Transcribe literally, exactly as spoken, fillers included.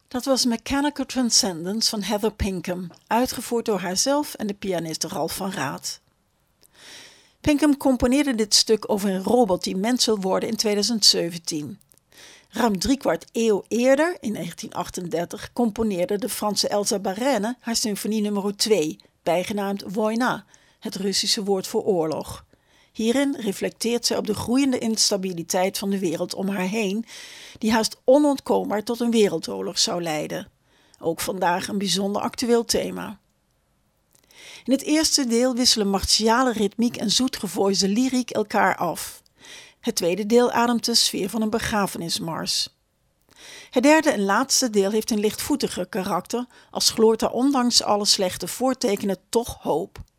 Dat was Mechanical Transcendence van Heather Pinkham, uitgevoerd door haarzelf en de pianist Ralph van Raat. Pinkham componeerde dit stuk over een robot die mens wil worden in tweeduizend zeventien. Ruim driekwart eeuw eerder, in negentien achtendertig, componeerde de Franse Elsa Barène haar symfonie nummer twee, bijgenaamd Wojna, het Russische woord voor oorlog. Hierin reflecteert zij op de groeiende instabiliteit van de wereld om haar heen, die haast onontkoombaar tot een wereldoorlog zou leiden. Ook vandaag een bijzonder actueel thema. In het eerste deel wisselen martiale ritmiek en zoetgevoelige lyriek elkaar af. Het tweede deel ademt de sfeer van een begrafenismars. Het derde en laatste deel heeft een lichtvoetiger karakter, als gloort er ondanks alle slechte voortekenen toch hoop.